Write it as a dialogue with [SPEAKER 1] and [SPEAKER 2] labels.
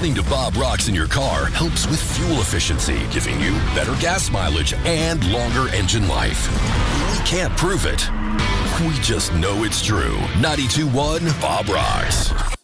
[SPEAKER 1] Listening to Bob Rocks in your car helps with fuel efficiency, giving you better gas mileage and longer engine life. We can't prove it. We just know it's true. 92.1 Bob Rocks.